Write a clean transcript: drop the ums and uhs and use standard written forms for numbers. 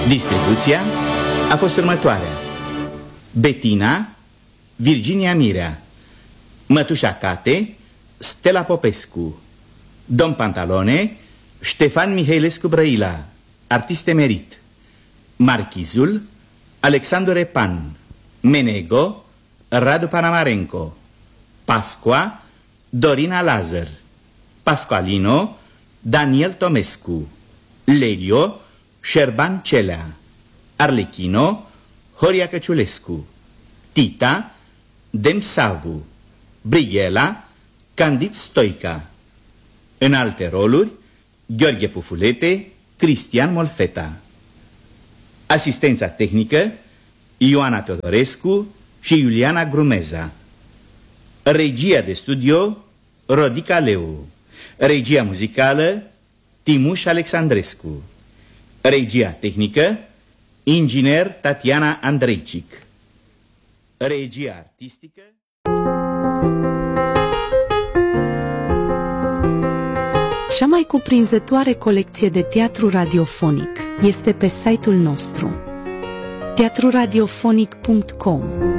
Distribuția a fost următoarea: Bettina, Virginia Mirea, Mătușa Cate, Stella Popescu, Dom Pantalone, Ștefan Mihailescu Brăila, artist emerit, Marchizul, Alexandru Repan, Menego, Radu Panamarenco, Pascua, Dorina Lazar, Pasqualino, Daniel Tomescu, Lelio, Șerban Celea, Arlechino, Horia Căciulescu, Tita, Demsavu, Brighela, Candid Stoica. În alte roluri, Gheorghe Pufulete, Cristian Molfeta. Asistența tehnică, Ioana Teodorescu și Iuliana Grumeza. Regia de studio, Rodica Leu. Regia muzicală, Timuș Alexandrescu. Regia tehnică, inginer Tatiana Andreicic. Regia artistică... Cea mai cuprinzătoare colecție de teatru radiofonic este pe site-ul nostru teatruradiofonic.com.